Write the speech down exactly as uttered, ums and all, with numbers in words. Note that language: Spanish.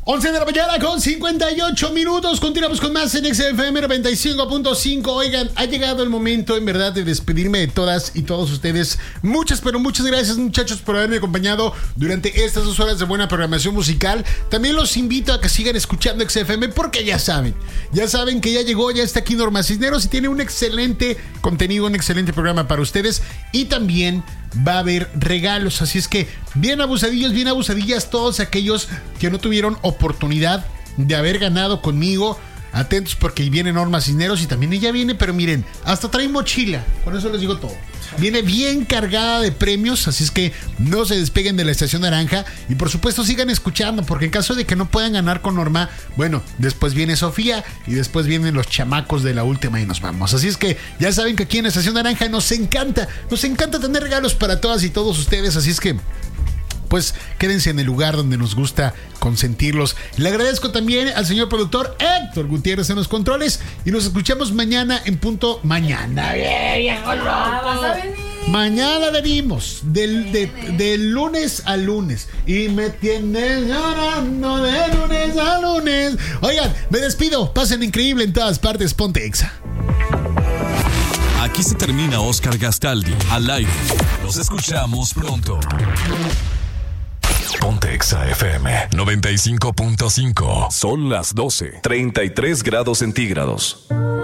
once de la mañana con cincuenta y ocho minutos. Continuamos con más en X F M noventa y cinco punto cinco. Oigan, ha llegado el momento en verdad de despedirme de todas y todos ustedes. Muchas, pero muchas gracias, muchachos, por haberme acompañado durante estas dos horas de buena programación musical. También los invito a que sigan escuchando X F M porque ya saben, ya saben que ya llegó, ya está aquí Norma Cisneros y tiene un excelente contenido, un excelente programa para ustedes. Y también va a haber regalos, así es que bien abusadillos, bien abusadillas todos aquellos que no tuvieron oportunidad de haber ganado conmigo. Atentos porque viene Norma Cisneros y también ella viene, pero miren, hasta trae mochila, con eso les digo todo. Viene bien cargada de premios, así es que no se despeguen de la Estación Naranja y por supuesto sigan escuchando, porque en caso de que no puedan ganar con Norma, bueno, después viene Sofía y después vienen los chamacos de la última y nos vamos. Así es que ya saben que aquí en la Estación Naranja nos encanta, nos encanta tener regalos para todas y todos ustedes, así es que pues quédense en el lugar donde nos gusta consentirlos. Le agradezco también al señor productor Héctor Gutiérrez en los controles y nos escuchamos mañana en punto. Mañana, viejo loco. Vas a venir. Mañana venimos del, de, del lunes a lunes y me tienes llorando de lunes a lunes. Oigan, me despido, pasen increíble en todas partes, ponte Exa. Aquí se termina Oscar Gastaldi al aire. Nos escuchamos pronto. Ponte Exa F M noventa y cinco punto cinco. Son las doce. treinta y tres grados centígrados.